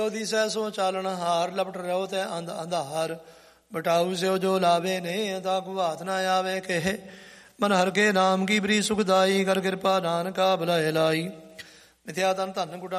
ਦੀ ਸਹਿ ਸੋ ਚਾਲਣ ਹਾਰ, ਲਪਟ ਰਹੋ ਤੈ ਅੰਧਾਰ। ਬਟਾਊ ਸਿਓ ਜੋ ਲਾਵੇ ਨੇ, ਤਾ ਕੋ ਹਾਥ ਨਾ ਆਵੇ ਕਹੇ। ਮਨ ਹਰ ਕੇ ਨਾਮ ਕੀ ਬਰੀ ਸੁਖਦਾਈ, ਕਰ ਕਿਰਪਾ ਨਾਨਕਾ ਭਲਾਏ ਲਾਈ। ਮਿਥਿਆ ਤਨ ਧਨ ਗੁਟਾ